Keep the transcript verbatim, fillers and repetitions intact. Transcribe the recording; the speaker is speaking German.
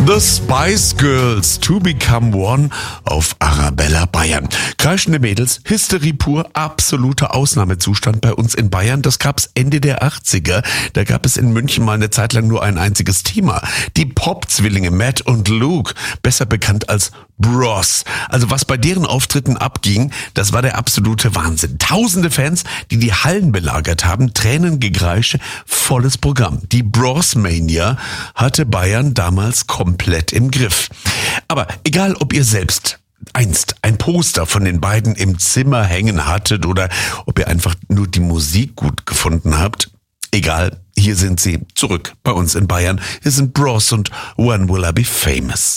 The Spice Girls, To Become One auf Arabella Bayern. Kreischende Mädels, Hysterie pur, absoluter Ausnahmezustand bei uns in Bayern. Das gab's Ende der achtziger. Da gab es in München mal eine Zeit lang nur ein einziges Thema. Die Pop-Zwillinge Matt und Luke, besser bekannt als Bros. Also was bei deren Auftritten abging, das war der absolute Wahnsinn. Tausende Fans, die die Hallen belagert haben, Tränengekreische, volles Programm. Die Bros-Mania hatte Bayern damals komplett im Griff. Aber egal, ob ihr selbst einst ein Poster von den beiden im Zimmer hängen hattet oder ob ihr einfach nur die Musik gut gefunden habt, egal, hier sind sie zurück bei uns in Bayern. Hier sind Bros und When Will I Be Famous?